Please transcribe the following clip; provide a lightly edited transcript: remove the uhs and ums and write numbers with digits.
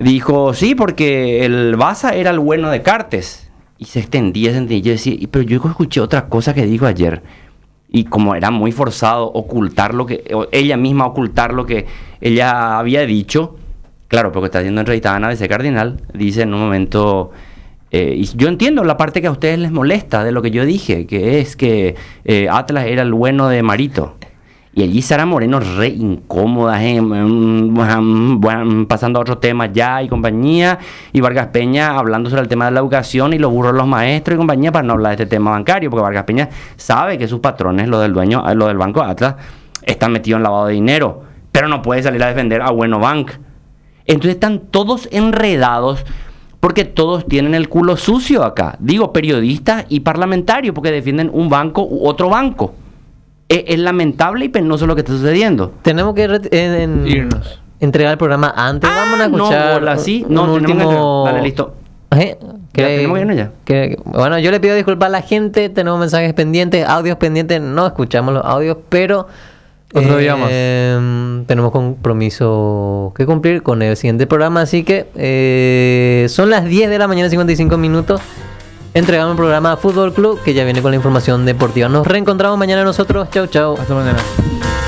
Dijo, sí, porque el Baza era el bueno de Cartes. Y se extendía. Yo decía, pero yo escuché otra cosa que dijo ayer. Y como era muy forzado ocultar ella misma ocultar lo que ella había dicho, claro, porque está siendo entrevistada en ABC Cardinal, dice en un momento, y yo entiendo la parte que a ustedes les molesta de lo que yo dije, que es que Atlas era el bueno de Marito. Y allí Sara Moreno re incómoda, pasando a otros temas ya y compañía, y Vargas Peña hablando sobre el tema de la educación y los burros de los maestros y compañía para no hablar de este tema bancario, porque Vargas Peña sabe que sus patrones, lo del Banco Atlas, están metidos en lavado de dinero, pero no puede salir a defender a Bueno Bank. Entonces están todos enredados porque todos tienen el culo sucio acá. Digo, periodistas y parlamentarios, porque defienden un banco u otro banco. Es lamentable y penoso lo que está sucediendo. Tenemos que irnos. Entregar el programa antes. Vamos a escuchar. No, último. Dale, listo. Tenemos que irnos ya. Bueno, yo le pido disculpas a la gente. Tenemos mensajes pendientes, audios pendientes. No escuchamos los audios, pero otro día más. Tenemos compromiso que cumplir con el siguiente programa. Así que son las 10 de la mañana, 55 minutos. Entregamos el programa Fútbol Club, que ya viene con la información deportiva. Nos reencontramos mañana nosotros. Chau, chau. Hasta mañana.